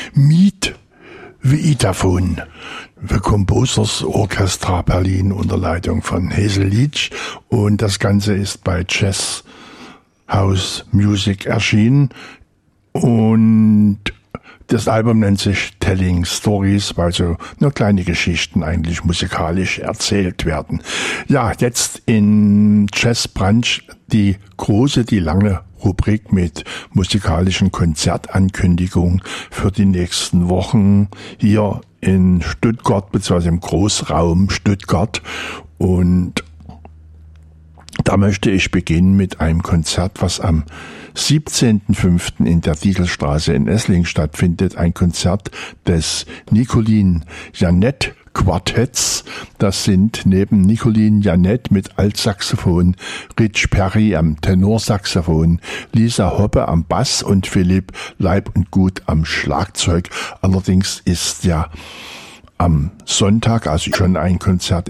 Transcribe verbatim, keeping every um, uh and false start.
Meet the Itaphon, The Composers Orchestra Berlin unter Leitung von Hazel Leach, und das Ganze ist bei Jazz House Music erschienen, und das Album nennt sich Telling Stories, weil so nur kleine Geschichten eigentlich musikalisch erzählt werden. Ja, jetzt in Jazz Brunch die große, die lange Rubrik mit musikalischen Konzertankündigungen für die nächsten Wochen hier in Stuttgart bzw. im Großraum Stuttgart. Und da möchte ich beginnen mit einem Konzert, was am siebzehnten fünften in der Diedelstraße in Esslingen stattfindet. Ein Konzert des Nicolin Janett Quartetts. Das sind neben Nicolin Janett mit Altsaxophon, Rich Perry am Tenorsaxophon, Lisa Hoppe am Bass und Philipp Leib und Gut am Schlagzeug. Allerdings ist ja am Sonntag, also schon ein Konzert